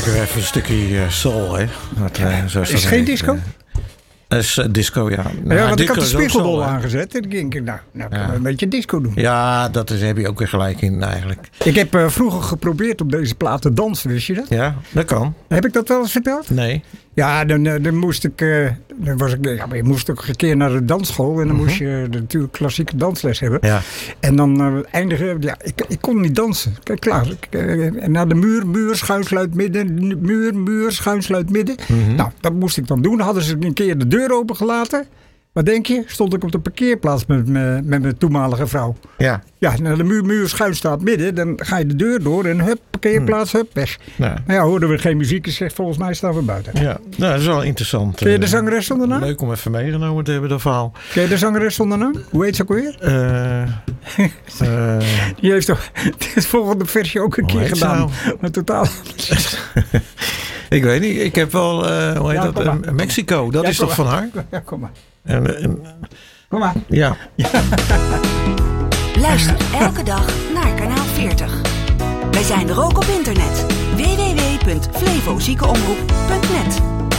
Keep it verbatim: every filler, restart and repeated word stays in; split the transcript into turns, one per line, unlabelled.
lekker even een stukje uh, soul, hè. Dat, uh, zo
is het geen disco?
Dat is uh, disco, ja. Nou,
ja, want ik had de
spiegelbol
spiegelbol aangezet. En dan denk ik, nou, nou kan ja. een beetje disco doen.
Ja, dat is, heb je ook weer gelijk in eigenlijk.
Ik heb uh, vroeger geprobeerd op deze plaat te dansen, wist je dat?
Ja, dat kan.
Heb ik dat wel eens verteld?
Nee.
Ja, dan, dan moest ik, uh, dan was ik, ja, maar je moest ook een keer naar de dansschool en dan mm-hmm. moest je natuurlijk klassieke dansles hebben.
Ja.
En dan uh, eindigen, ja, ik, ik kon niet dansen. Kijk, klaar. Ik, uh, naar de muur, muur, schuin, sluit midden, muur, muur, schuin, sluit midden. Mm-hmm. Nou, dat moest ik dan doen. Dan hadden ze een keer de deur opengelaten. Wat denk je? Stond ik op de parkeerplaats met, met, met mijn toenmalige vrouw.
Ja. Ja,
naar de muur, muur schuin staat midden. Dan ga je de deur door en hup, parkeerplaats, hup, weg.
Ja.
Nou ja, hoorden we geen muziek. Ik zeg, volgens mij staan we buiten.
Ja, nou, dat is wel interessant.
Ken je de zangeres zonder naam?
Leuk om even meegenomen te hebben, dat verhaal.
Ken je de zangeres zonder naam? Hoe heet ze ook weer?
Uh, uh,
Die heeft toch het volgende versje ook een keer gedaan. Nou? Maar totaal...
Ik weet niet, ik heb wel, uh, hoe heet
ja,
dat, uh, Mexico, dat
ja,
is toch
maar.
van haar?
Ja, kom maar.
En, en,
kom maar.
Ja.
ja.
Luister elke dag naar Kanaal veertig. Wij zijn er ook op internet. w w w punt flevo ziekenomroep punt net